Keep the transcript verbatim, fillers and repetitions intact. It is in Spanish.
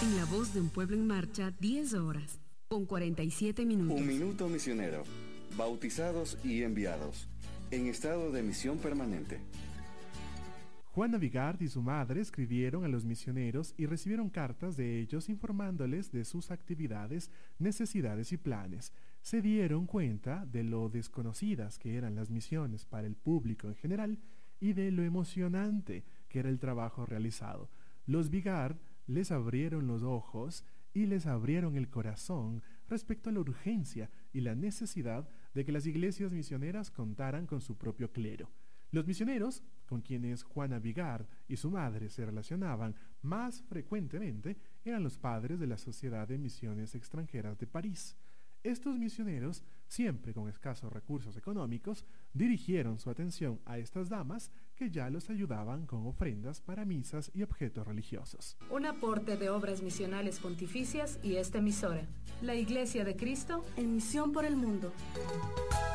En La Voz de un Pueblo en Marcha, diez horas, con cuarenta y siete minutos. Un minuto misionero. Bautizados y enviados. En estado de misión permanente. Juana Vigard y su madre escribieron a los misioneros y recibieron cartas de ellos informándoles de sus actividades, necesidades y planes. Se dieron cuenta de lo desconocidas que eran las misiones para el público en general y de lo emocionante que era el trabajo realizado. Los Vigard les abrieron los ojos y les abrieron el corazón respecto a la urgencia y la necesidad de que las iglesias misioneras contaran con su propio clero. Los misioneros, con quienes Juana Vigard y su madre se relacionaban más frecuentemente, eran los padres de la Sociedad de Misiones Extranjeras de París. Estos misioneros, siempre con escasos recursos económicos, dirigieron su atención a estas damas que ya los ayudaban con ofrendas para misas y objetos religiosos. Un aporte de obras misionales pontificias y esta emisora, la Iglesia de Cristo en misión por el mundo.